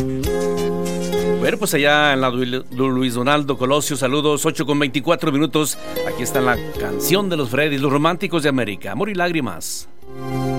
Bueno, pues allá en la Luis Donaldo Colosio, saludos, 8:24. Aquí está la canción de los Freddys, los románticos de América, Amor y Lágrimas.